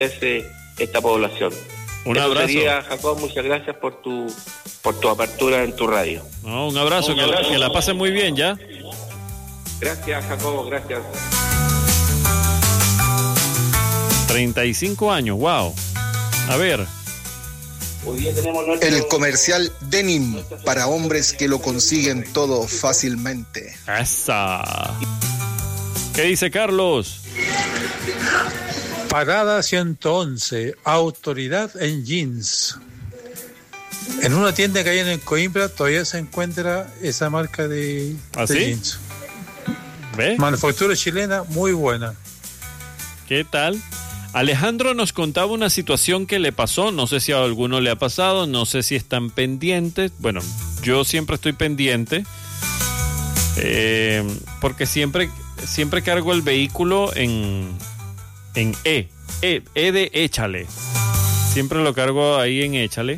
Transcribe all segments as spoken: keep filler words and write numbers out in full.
ese, esta población. Un Eso abrazo. sería, Jacob, muchas gracias por tu por tu apertura en tu radio. No, un abrazo, Un que, abrazo. La, que la pasen muy bien, ¿ya? Gracias, Jacobo, gracias. treinta y cinco años, wow. A ver. Hoy día tenemos nuestro... El comercial Denim para hombres que lo consiguen todo fácilmente. Esa. ¿Qué dice Carlos? Parada ciento once, autoridad en jeans. En una tienda que hay en Coimbra todavía se encuentra esa marca de, ¿Ah, de sí? jeans. ¿Ve? Manufactura chilena muy buena. ¿Qué tal? Alejandro nos contaba una situación que le pasó, no sé si a alguno le ha pasado, no sé si están pendientes. Bueno, yo siempre estoy pendiente eh, porque siempre, siempre cargo el vehículo en, en E, E, E de échale. Siempre lo cargo ahí en échale.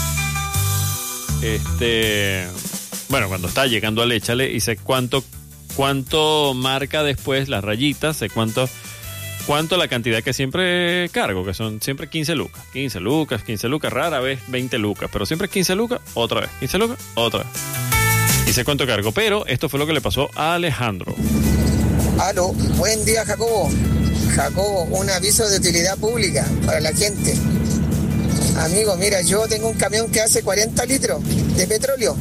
Este, bueno, cuando está llegando al échale y sé cuánto, cuánto marca después las rayitas, sé cuánto... ¿Cuánto la cantidad que siempre cargo? Que son siempre quince lucas. quince lucas, quince lucas, rara vez veinte lucas. Pero siempre quince lucas, otra vez. quince lucas, otra vez. Y sé cuánto cargo. Pero esto fue lo que le pasó a Alejandro. Aló, buen día, Jacobo. Jacobo, un aviso de utilidad pública para la gente. Amigo, mira, yo tengo un camión que hace cuarenta litros de petróleo.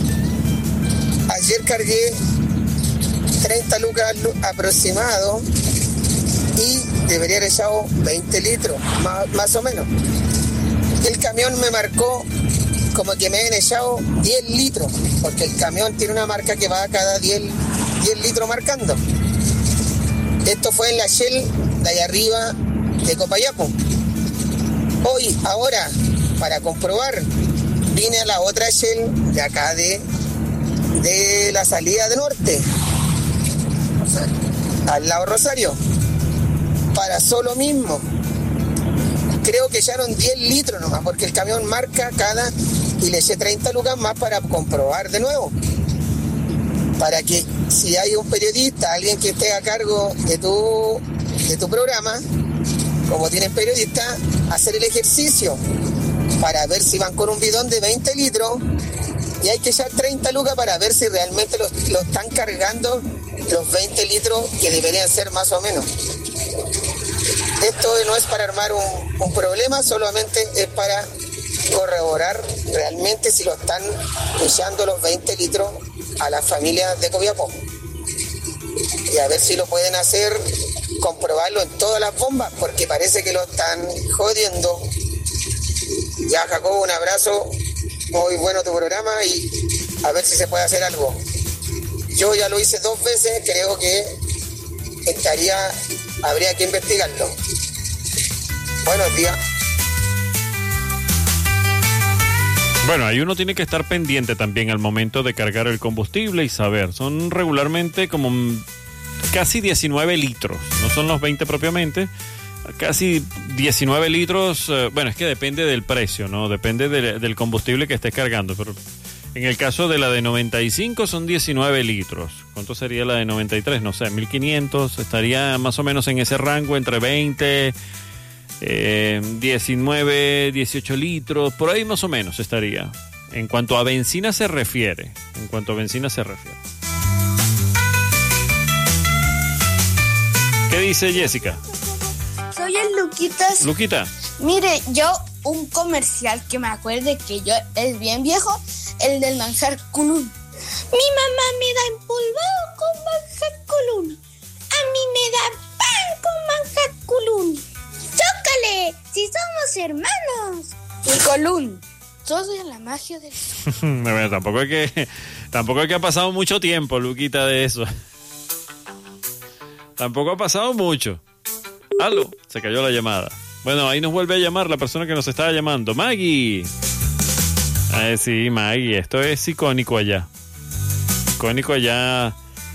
Ayer cargué treinta lucas aproximado y debería haber echado veinte litros, más, más o menos. El camión me marcó como que me habían echado diez litros, porque el camión tiene una marca que va a cada diez, diez litros marcando. Esto fue en la Shell de allá arriba de Copayapo. Hoy, ahora, para comprobar, vine a la otra Shell de acá de, de la salida de norte, al lado Rosario. Pasó lo mismo. Creo que echaron diez litros nomás, porque el camión marca cada y le eché treinta lucas más para comprobar de nuevo. Para que si hay un periodista, alguien que esté a cargo de tu, de tu programa, como tienen periodistas, hacer el ejercicio para ver si van con un bidón de veinte litros y hay que echar treinta lucas para ver si realmente lo, lo están cargando los veinte litros que deberían ser más o menos. Esto no es para armar un, un problema, solamente es para corroborar realmente si lo están echando los veinte litros a las familias de Copiapó. Y a ver si lo pueden hacer, comprobarlo en todas las bombas, porque parece que lo están jodiendo. Ya, Jacobo, un abrazo, muy bueno tu programa y a ver si se puede hacer algo. Yo ya lo hice dos veces, creo que estaría, habría que investigarlo. Buenos días. Bueno, ahí uno tiene que estar pendiente también al momento de cargar el combustible y saber. Son regularmente como casi diecinueve litros, no son los veinte propiamente, casi diecinueve litros. Eh, bueno, es que depende del precio, ¿no? Depende de, del combustible que estés cargando, pero en el caso de la de noventa y cinco son diecinueve litros. ¿Cuánto sería la de noventa y tres? No sé, mil quinientos, estaría más o menos en ese rango entre veinte... Eh, diecinueve, dieciocho litros, por ahí más o menos estaría. En cuanto a benzina se refiere. En cuanto a benzina se refiere. ¿Qué dice Jessica? Soy el Luquitas. Luquita. Mire, yo un comercial que me acuerde que yo es bien viejo, el del manjar culún. Mi mamá me da empolvado con manjar culún. A mí me da pan con manjar culún. ¡Chócale! ¡Si somos hermanos! Y Colún, todo es la magia del... Bueno, tampoco es que tampoco es que ha pasado mucho tiempo, Luquita, de eso. Tampoco ha pasado mucho. Aló, se cayó la llamada. Bueno, ahí nos vuelve a llamar la persona que nos estaba llamando. Maggie. Ah, sí, Maggie, esto es icónico allá. Icónico allá.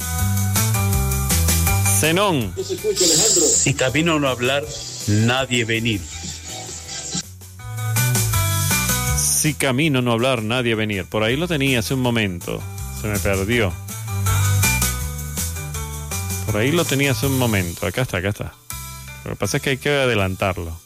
Zenón. Si camino no hablar, nadie venir. Si camino no hablar, nadie venir. Por ahí lo tenía hace un momento. Se me perdió. Por ahí lo tenía hace un momento. Acá está, acá está. Lo que pasa es que hay que adelantarlo.